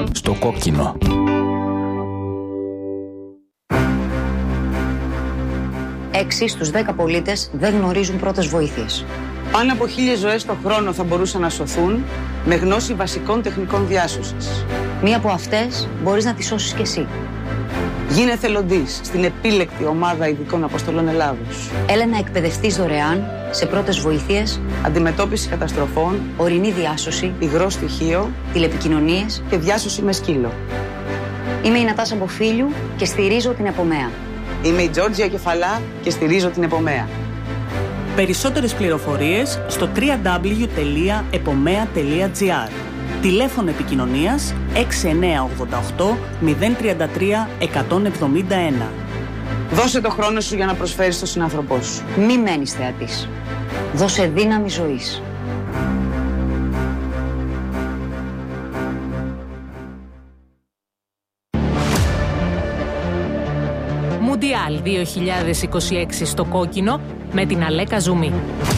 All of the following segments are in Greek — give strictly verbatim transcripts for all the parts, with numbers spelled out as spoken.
Στο κόκκινο. Έξι στους δέκα πολίτες δεν γνωρίζουν πρώτες βοήθειες. Πάνω από χίλιες ζωές το χρόνο θα μπορούσαν να σωθούν με γνώση βασικών τεχνικών διάσωσης. Μία από αυτές μπορείς να τη σώσεις κι εσύ. Γίνε εθελοντής στην επίλεκτη ομάδα ειδικών αποστολών Ελλάδος. Έλα να εκπαιδευτείς δωρεάν σε πρώτες βοήθειες, αντιμετώπιση καταστροφών, ορεινή διάσωση, υγρό στοιχείο, τηλεπικοινωνίες και διάσωση με σκύλο. Είμαι η Νατάσα Μποφίλιου και στηρίζω την Επομέα. Είμαι η Τζόρτζια Κεφαλά και στηρίζω την Επομέα. Περισσότερες πληροφορίες στο double-u double-u double-u τελεία επομέα τελεία τζι άρ. Τηλέφωνο επικοινωνίας έξι εννιά οκτώ οκτώ μηδέν τρία τρία εκατόν εβδομήντα ένα. Δώσε το χρόνο σου για να προσφέρεις τον συνάνθρωπό σου. Μη μένεις θεατής. Δώσε δύναμη ζωής. Μουντιάλ δύο χιλιάδες είκοσι έξι στο κόκκινο με την Αλέκα Ζουμί.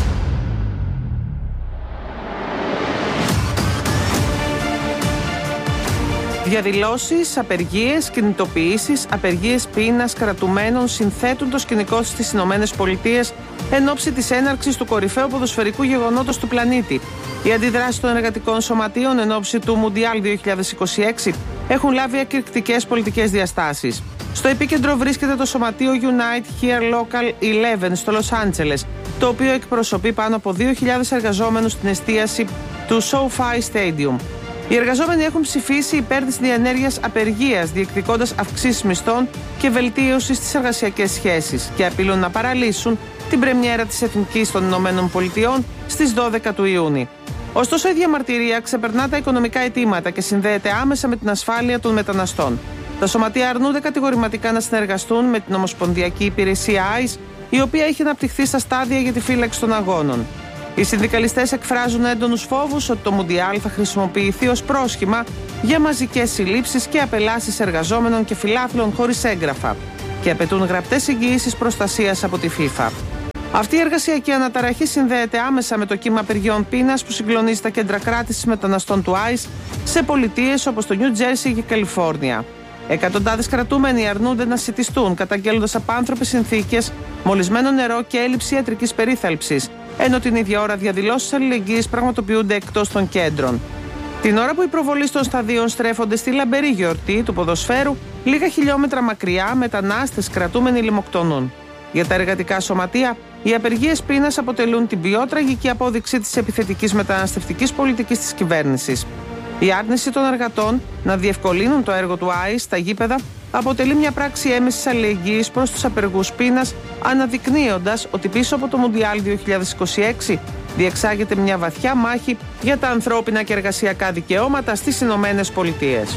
Διαδηλώσεις, απεργίες, κινητοποιήσεις, απεργίες πείνας κρατουμένων συνθέτουν το σκηνικό στις Ηνωμένες Πολιτείες εν ώψη της έναρξης του κορυφαίου ποδοσφαιρικού γεγονότος του πλανήτη. Οι αντιδράσεις των εργατικών σωματείων εν ώψη του Μουντιάλ δύο χιλιάδες είκοσι έξι έχουν λάβει εκρηκτικές πολιτικές διαστάσεις. Στο επίκεντρο βρίσκεται το σωματείο Unite Here Local Eleven στο Λος Άντζελες, το οποίο εκπροσωπεί πάνω από δύο χιλιάδες εργαζόμενους στην εστίαση του SoFi Stadium. Οι εργαζόμενοι έχουν ψηφίσει υπέρ της διενέργειας απεργίας, διεκδικώντας αυξήσεις μισθών και βελτίωση στις εργασιακές σχέσεις και απειλούν να παραλύσουν την πρεμιέρα της Εθνικής των Ηνωμένων Πολιτειών στις δώδεκα του Ιούνιου. Ωστόσο, η διαμαρτυρία ξεπερνά τα οικονομικά αιτήματα και συνδέεται άμεσα με την ασφάλεια των μεταναστών. Τα σωματεία αρνούνται κατηγορηματικά να συνεργαστούν με την Ομοσπονδιακή Υπηρεσία άι σι, η οποία έχει αναπτυχθεί στα στάδια για τη φύλαξη των αγώνων. Οι συνδικαλιστές εκφράζουν έντονους φόβους ότι το Μουντιάλ θα χρησιμοποιηθεί ως πρόσχημα για μαζικές συλλήψεις και απελάσεις εργαζόμενων και φιλάθλων χωρίς έγγραφα και απαιτούν γραπτές εγγυήσεις προστασίας από τη FIFA. Αυτή η εργασιακή αναταραχή συνδέεται άμεσα με το κύμα απεργιών πείνας που συγκλονίζει τα κέντρα κράτησης μεταναστών του άι σι σε πολιτείες όπως το Νιου Τζέρσι και η Καλιφόρνια. Εκατοντάδες κρατούμενοι αρνούνται να σιτιστούν, καταγγέλλοντας απάνθρωπες συνθήκες, μολυσμένο νερό και έλλειψη ιατρικής περίθαλψης, ενώ την ίδια ώρα διαδηλώσεις αλληλεγγύης πραγματοποιούνται εκτός των κέντρων. Την ώρα που οι προβολείς των σταδίων στρέφονται στη λαμπερή γιορτή του ποδοσφαίρου, λίγα χιλιόμετρα μακριά μετανάστες κρατούμενοι λιμοκτονούν. Για τα εργατικά σωματεία, οι απεργίες πείνας αποτελούν την πιο τραγική απόδειξη της επιθετικής μεταναστευτικής πολιτικής της κυβέρνησης. Η άρνηση των εργατών να διευκολύνουν το έργο του άι σι στα γήπεδα αποτελεί μια πράξη έμεσης αλληλεγγύης προς τους απεργούς πείνας, αναδεικνύοντας ότι πίσω από το Μουντιάλ δύο χιλιάδες είκοσι έξι διεξάγεται μια βαθιά μάχη για τα ανθρώπινα και εργασιακά δικαιώματα στις Ηνωμένες Πολιτείες.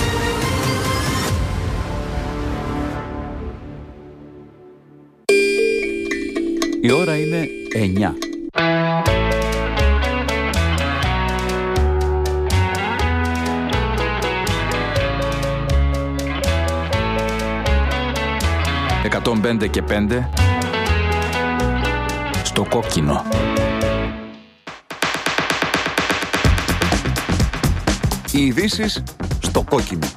Η ώρα είναι εννιά. εκατόν πέντε και πέντε στο κόκκινο. Οι ειδήσεις στο κόκκινο.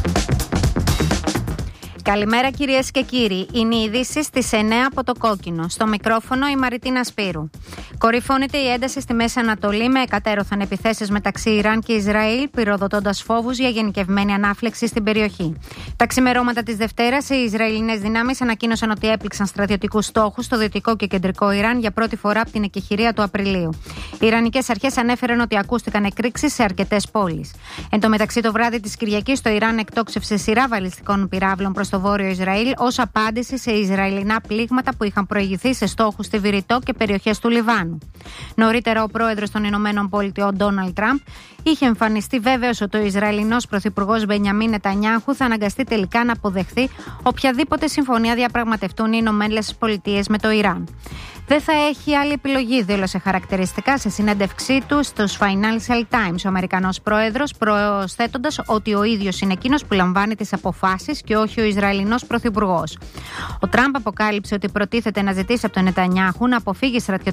Καλημέρα κυρίες και κύριοι. Είναι οι ειδήσεις στις εννιά από το κόκκινο. Στο μικρόφωνο η Μαριτίνα Σπύρου. Κορυφώνεται η ένταση στη Μέση Ανατολή με εκατέρωθαν επιθέσεις μεταξύ Ιράν και Ισραήλ, πυροδοτώντας φόβους για γενικευμένη ανάφλεξη στην περιοχή. Τα ξημερώματα της Δευτέρας, οι Ισραηλινές δυνάμεις ανακοίνωσαν ότι έπληξαν στρατιωτικούς στόχους στο δυτικό και κεντρικό Ιράν για πρώτη φορά από την εκεχηρία του Απριλίου. Οι Ιρανικές αρχές ανέφεραν ότι ακούστηκαν εκρήξεις σε αρκετές πόλεις. Εν τω μεταξύ, το βράδυ της Κυριακής, το Ιράν εκτόξευσε σειρά βαλιστικών πυράβλων προς το βόρειο Ισραήλ ως απάντηση σε Ισραηλινά πλήγματα που είχαν προηγηθεί σε στόχους στη Βηρητό και περιοχές του Λιβάνου. Νωρίτερα, ο πρόεδρος των Ηνωμένων Πολιτειών, Ντόναλντ Τραμπ, είχε εμφανιστεί βέβαιος ότι ο Ισραηλινός πρωθυπουργός Μπενιαμίν Νετανιάχου θα αναγκαστεί τελικά να αποδεχθεί οποιαδήποτε συμφωνία διαπραγματευτούν οι Ηνωμένες Πολιτείες με το Ιράν. Δεν θα έχει άλλη επιλογή, δήλωσε χαρακτηριστικά σε συνέντευξή του στους Financial Times ο Αμερικανός πρόεδρος, προσθέτοντας ότι ο ίδιος είναι εκείνος που λαμβάνει τις αποφάσεις και όχι ο Ισραηλινός πρωθυπουργός. Ο Τραμπ αποκάλυψε ότι προτίθεται να ζητήσει από τον Νετανιάχου να αποφύγει στρατιωτικά αντίπεινα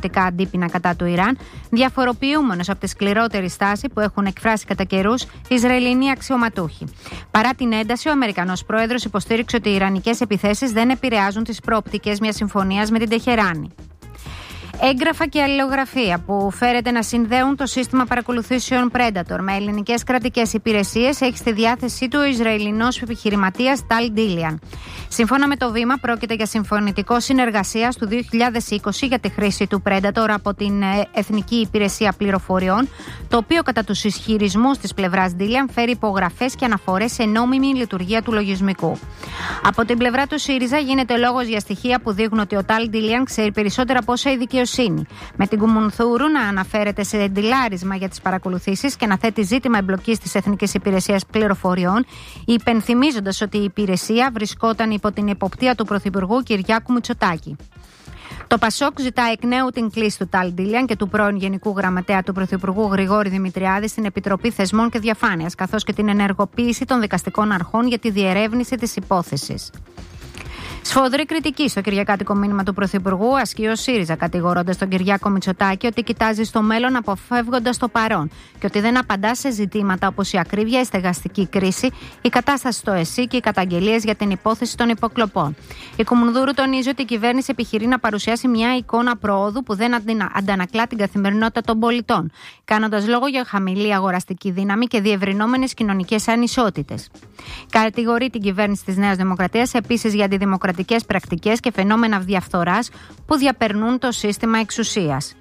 αντίπεινα κατά του Ιράν, διαφοροποιούμενος από τη σκληρότερη στάση που έχουν εκφράσει κατά καιρούς οι Ισραηλινοί αξιωματούχοι. Παρά την ένταση, ο Αμερικανός πρόεδρος υποστήριξε ότι οι ιρανικές επιθέσεις δεν επηρεάζουν τις προοπτικές μιας συμφωνίας με την Τεχεράνη. Έγγραφα και αλληλογραφία που φέρεται να συνδέουν το σύστημα παρακολουθήσεων Predator με ελληνικές κρατικές υπηρεσίες έχει στη διάθεσή του ο Ισραηλινός επιχειρηματίας Ταλ Ντίλιαν. Σύμφωνα με το Βήμα, πρόκειται για συμφωνητικό συνεργασίας του δύο χιλιάδες είκοσι για τη χρήση του Predator από την Εθνική Υπηρεσία Πληροφοριών, το οποίο κατά τους ισχυρισμούς της πλευράς Ντίλιαν φέρει υπογραφές και αναφορές σε νόμιμη λειτουργία του λογισμικού. Από την πλευρά του ΣΥΡΙΖΑ γίνεται λόγος για στοιχεία που δείχνουν ότι ο Ταλ Ντίλιαν ξέρει περισσότερα από όσα η δικαιοσύνη, με την Κουμουνθούρου να αναφέρεται σε εντυλάρισμα για τις παρακολουθήσεις και να θέτει ζήτημα εμπλοκής της Εθνικής Υπηρεσίας Πληροφοριών, υπενθυμίζοντας ότι η υπηρεσία βρισκόταν υπό την υποπτία του Πρωθυπουργού Κυριάκου Μητσοτάκη. Το Πασόκ ζητά εκ νέου την κλίση του Ταλ Ντίλιαν και του πρώην Γενικού Γραμματέα του Πρωθυπουργού Γρηγόρη Δημητριάδη στην Επιτροπή Θεσμών και Διαφάνειας, καθώς και την ενεργοποίηση των δικαστικών αρχών για τη διερεύνηση της υπόθεσης. Σφοδρή κριτική στο κυριακάτικο μήνυμα του Πρωθυπουργού ασκεί ο ΣΥΡΙΖΑ, κατηγορώντας τον Κυριάκο Μητσοτάκη ότι κοιτάζει στο μέλλον αποφεύγοντας το παρόν και ότι δεν απαντά σε ζητήματα όπως η ακρίβεια, η στεγαστική κρίση, η κατάσταση στο ΕΣΥ και οι καταγγελίες για την υπόθεση των υποκλοπών. Η Κουμουνδούρου τονίζει ότι η κυβέρνηση επιχειρεί να παρουσιάσει μια εικόνα προόδου που δεν αντανακλά την καθημερινότητα των πολιτών, κάνοντας λόγο για χαμηλή αγοραστική δύναμη και διευρυνόμενες κοινωνικές ανισότητες. Κατηγορεί την κυβέρνηση της Νέας Δημοκρατίας επίσης για αντιδημοκρατικές πρακτικές και φαινόμενα διαφθοράς που διαπερνούν το σύστημα εξουσίας.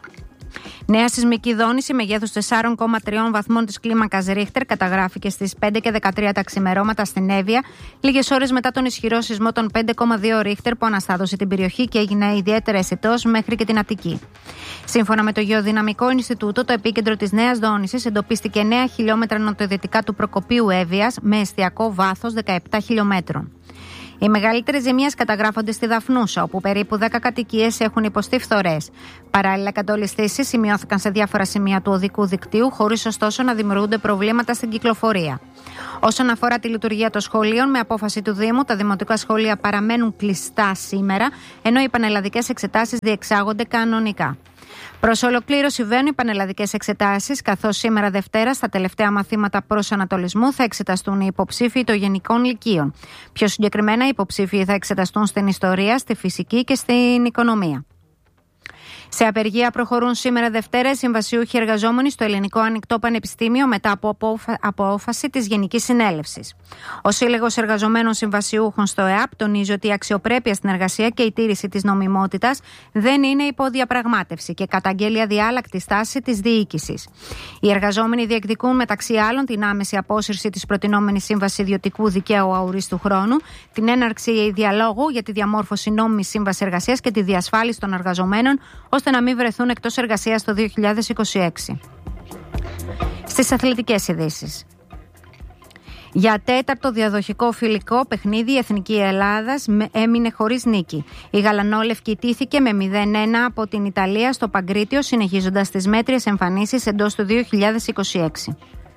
Νέα σεισμική δόνηση μεγέθους τέσσερα κόμμα τρία βαθμών της κλίμακας Ρίχτερ καταγράφηκε στις πέντε και δεκατρία τα ξημερώματα στην Εύβοια, λίγες ώρες μετά τον ισχυρό σεισμό των πέντε κόμμα δύο Ρίχτερ που αναστάτωσε την περιοχή και έγινε ιδιαίτερα αισθητός μέχρι και την Αττική. Σύμφωνα με το Γεωδυναμικό Ινστιτούτο, το επίκεντρο της νέας δόνησης εντοπίστηκε εννέα χιλιόμετρα νοτιοδυτικά του Προκοπίου Εύβοιας με εστιακό βάθος δεκαεπτά χιλιομέτρων. Οι μεγαλύτερες ζημίες καταγράφονται στη Δαφνούσα, όπου περίπου δέκα κατοικίες έχουν υποστεί φθορές. Παράλληλα, κατολιστήσεις σημειώθηκαν σε διάφορα σημεία του οδικού δικτύου, χωρίς ωστόσο να δημιουργούνται προβλήματα στην κυκλοφορία. Όσον αφορά τη λειτουργία των σχολείων, με απόφαση του Δήμου, τα δημοτικά σχολεία παραμένουν κλειστά σήμερα, ενώ οι πανελλαδικές εξετάσεις διεξάγονται κανονικά. Προς ολοκλήρωση βαίνουν οι πανελλαδικές εξετάσεις, καθώς σήμερα Δευτέρα στα τελευταία μαθήματα προσανατολισμού θα εξεταστούν οι υποψήφοι των γενικών λυκείων. Πιο συγκεκριμένα, οι υποψήφοι θα εξεταστούν στην ιστορία, στη φυσική και στην οικονομία. Σε απεργία προχωρούν σήμερα Δευτέρα οι συμβασιούχοι εργαζόμενοι στο Ελληνικό Ανοιχτό Πανεπιστήμιο μετά από απόφαση της Γενικής Συνέλευσης. Ο Σύλλογος Εργαζομένων Συμβασιούχων στο ΕΑΠ τονίζει ότι η αξιοπρέπεια στην εργασία και η τήρηση της νομιμότητας δεν είναι υποδιαπραγμάτευση και καταγγέλει αδιάλακτη στάση της διοίκησης. Οι εργαζόμενοι διεκδικούν μεταξύ άλλων την άμεση απόσυρση της προτινόμενης σύμβασης ιδιωτικού δικαίου αορίστου χρόνου, την έναρξη διαλόγου για τη διαμόρφωση νόμιμης σύμβασης εργασίας και τη διασφάλιση των εργαζομένων ώστε να μην βρεθούν εκτός εργασίας το δύο χιλιάδες είκοσι έξι. Στις αθλητικές ειδήσεις. Για τέταρτο διαδοχικό φιλικό παιχνίδι η Εθνική Ελλάδας έμεινε χωρίς νίκη. Η γαλανόλευκη τύθηκε με μηδέν ένα από την Ιταλία στο Παγκρίτιο, συνεχίζοντας τις μέτριες εμφανίσεις εντός του δύο χιλιάδες είκοσι έξι.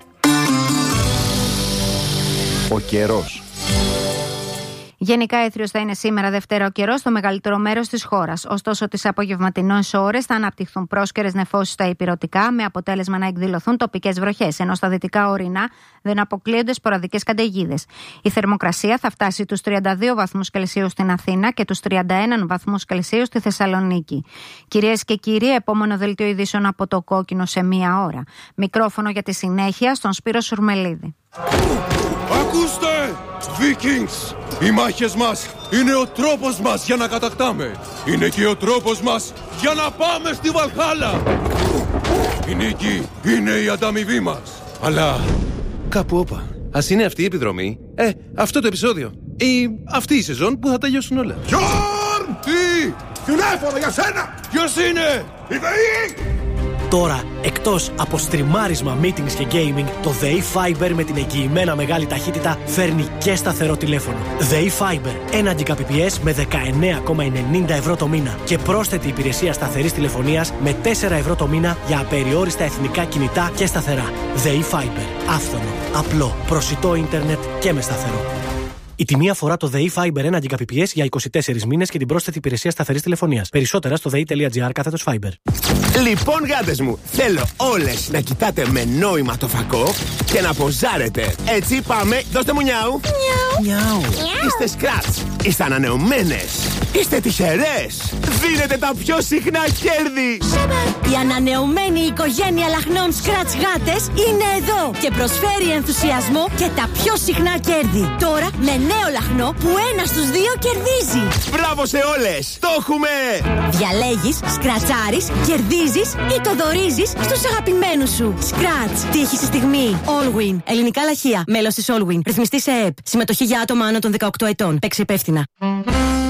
Ο καιρός. Γενικά έθριος θα είναι σήμερα Δευτέρα ο καιρός στο μεγαλύτερο μέρος της χώρας. Ωστόσο, τις απογευματινές ώρες θα αναπτυχθούν πρόσκαιρες νεφώσεις στα ηπειρωτικά, με αποτέλεσμα να εκδηλωθούν τοπικές βροχές, ενώ στα δυτικά ορεινά δεν αποκλείονται σποραδικές καταιγίδες. Η θερμοκρασία θα φτάσει τους τριάντα δύο βαθμούς Κελσίου στην Αθήνα και τους τριάντα ένα βαθμούς Κελσίου στη Θεσσαλονίκη. Κυρίες και κύριοι, επόμενο δελτίο ειδήσεων από το Κόκκινο σε μία ώρα. Μικρόφωνο για τη συνέχεια στον Σπύρο Σουρμελίδη. Ακούστε! Vikings! Οι μάχες μας είναι ο τρόπος μας για να κατακτάμε. Είναι και ο τρόπος μας για να πάμε στη Βαλχάλα. Η νίκη είναι η ανταμοιβή μας. Αλλά κάπου όπα. Ας είναι αυτή η επιδρομή. Ε, αυτό το επεισόδιο. Ή αυτή η σεζόν που θα τελειώσουν όλα. Γιόρν! Τι! Τηλέφωνο για σένα! Ποιος είναι? Η ΔΕΗ! Τώρα, εκτός από στριμάρισμα, meetings και gaming, το ΔΕΗ Fiber με την εγγυημένα μεγάλη ταχύτητα φέρνει και σταθερό τηλέφωνο. ΔΕΗ Fiber, ένα Gbps με δεκαεννέα κόμμα ενενήντα ευρώ το μήνα και πρόσθετη υπηρεσία σταθερής τηλεφωνίας με τέσσερα ευρώ το μήνα για απεριόριστα εθνικά κινητά και σταθερά. ΔΕΗ Fiber, άφθονο, απλό, προσιτό ίντερνετ και με σταθερό. Η τιμή αφορά το ΔΕΗ Fiber ένα Gbps για είκοσι τέσσερις μήνες και την πρόσθετη υπηρεσία σταθερής τηλεφωνίας. Περισσότερα στο δei.gr κάθετος Fiber. Λοιπόν, γάτες μου, θέλω όλες να κοιτάτε με νόημα το φακό και να ποζάρετε. Έτσι, πάμε, δώστε μου νιάου. Νιάου. Νιάου. Είστε σκράτς, είστε ανανεωμένες, είστε τυχερές. Δίνετε τα πιο συχνά κέρδη. Η ανανεωμένη οικογένεια λαχνών Scratch γάτες είναι εδώ και προσφέρει ενθουσιασμό και τα πιο συχνά κέρδη. Τώρα με νέο λαχνό που ένα στους δύο κερδίζει. Μπράβο σε όλες! Το έχουμε! Διαλέγεις, σκρατσάρεις, κερδίζεις ή το δωρίζεις στους αγαπημένους σου. Scratch. Τύχη στη στιγμή. Allwin. Ελληνικά λαχεία. Μέλος της Allwin. Ρυθμιστή σε ΕΕΠ. Συμμετοχή για άτομα άνω των δεκαοκτώ ετών. Παίξε υπεύθυνα.